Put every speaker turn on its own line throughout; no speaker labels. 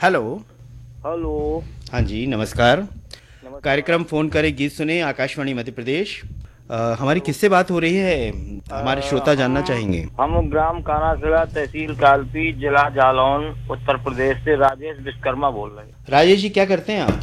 Hello.
Hello.
हाँ जी, नमस्कार।
नमस्कार।
कार्यक्रम फ़ोन करें गीत सुने, आकाशवाणी मध्य प्रदेश। हमारी
हेलो।
किससे बात हो रही है? हमारे श्रोता जानना
हम
चाहेंगे।
हम ग्राम कानाखेड़ा, तहसील कालपी, जिला जालौन, उत्तर प्रदेश से राजेश विश्वकर्मा बोल रहे हैं।
राजेश जी, क्या करते हैं आप?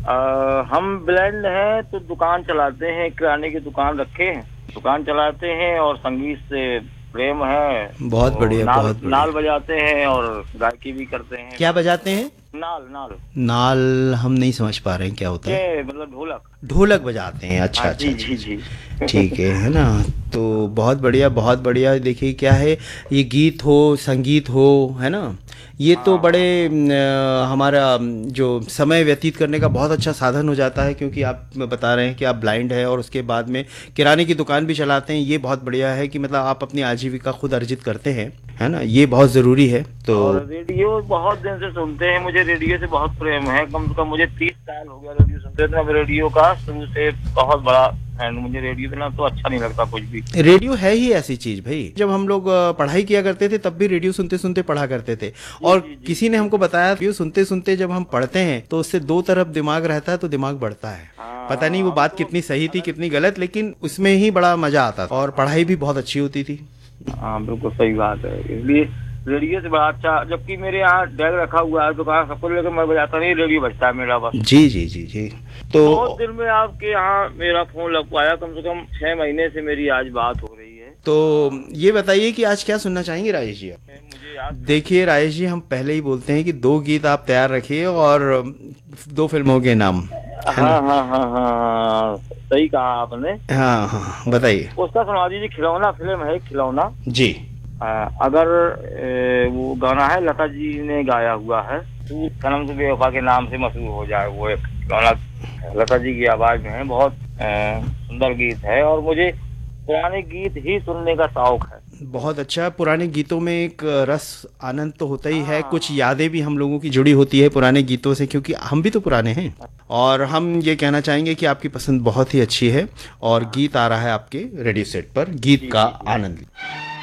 हम ब्लेंड हैं तो दुकान चलाते हैं, किराने की दुकान रखे हैं, दुकान चलाते हैं और संगीत से प्रेम है।
बहुत
तो
बढ़िया,
नाल
बहुत बढ़िया।
नाल बजाते हैं और गायकी भी करते हैं।
क्या बजाते हैं?
नाल नाल।
नाल हम नहीं समझ पा रहे हैं क्या होता है।
ये मतलब ढोलक।
ढोलक बजाते हैं, अच्छा
हाँ
अच्छा
जी
अच्छा
जी
अच्छा।
जी।
ठीक है ना? तो बहुत बढ़िया, बहुत बढ़िया। देखिए क्या है, ये गीत हो, संगीत हो, है ना, ये तो
हाँ
बड़े
हाँ
हमारा जो समय व्यतीत करने का बहुत अच्छा साधन हो जाता है, क्योंकि आप बता रहे हैं कि आप ब्लाइंड हैं और उसके बाद में किराने की दुकान भी चलाते हैं। ये बहुत बढ़िया है कि मतलब आप अपनी आजीविका खुद अर्जित करते हैं, है ना, ये बहुत ज़रूरी है। तो
और रेडियो बहुत दिन से सुनते हैं, मुझे रेडियो से बहुत प्रेम है। कम से कम मुझे 30 साल हो गया रेडियो सुनते थे। मैं रेडियो का शुरू से बहुत बड़ा फैन। मुझे रेडियो बिना तो अच्छा नहीं लगता कुछ भी।
रेडियो है ही ऐसी चीज भाई। जब हम लोग पढ़ाई किया करते थे तब भी रेडियो सुनते सुनते पढ़ा करते थे।
जी
और
जी जी
किसी ने
जी।
हमको बताया, रेडियो सुनते सुनते जब हम पढ़ते हैं तो उससे दो तरफ दिमाग रहता है, तो दिमाग बढ़ता है।
हाँ
पता नहीं वो
हाँ, हम
बात
तो
कितनी सही थी
अगर
कितनी गलत, लेकिन उसमें ही बड़ा मजा आता था और पढ़ाई भी बहुत अच्छी होती थी।
हाँ बिल्कुल सही बात है। इसलिए रेडियो से बड़ा अच्छा, जबकि मेरे यहाँ डेग रखा हुआ है दुकान सब कुछ, लेकिन मैं बजाता नहीं, रेडियो बजता है मेरा बस।
जी जी जी जी। तो
बहुत दिन में आपके यहाँ मेरा फोन लग पाया, कम से कम 6 महीने से मेरी आज बात हो रही है।
तो ये बताइए कि आज क्या सुनना चाहेंगे राजेश जी आप?
मुझे याद था।
देखिए राजेश जी, हम पहले ही बोलते हैं कि दो गीत आप तैयार रखिए और दो फिल्मों के नाम, है ना?
हाँ हाँ हाँ हाँ, सही कहा आपने।
हाँ हाँ, बताइए।
उसका सुना दीजिए, खिलौना फिल्म है, खिलौना।
जी।
अगर वो गाना है, लता जी ने गाया हुआ है, तू सनम से बेवफा के नाम से मशहूर हो जाए, वो एक गाना लता जी की आवाज में है। बहुत सुंदर गीत है और मुझे पुराने गीत ही सुनने का शौक है।
बहुत अच्छा। पुराने गीतों में एक रस आनंद तो होता ही है, कुछ
हाँ
यादें भी हम लोगों की जुड़ी होती है पुराने गीतों से, क्योंकि हम भी तो पुराने हैं। और हम ये कहना चाहेंगे कि आपकी पसंद बहुत ही अच्छी है और
हाँ।
गीत आ रहा है आपके रेडियो सेट पर, गीत
जी
का
जी जी।
आनंद।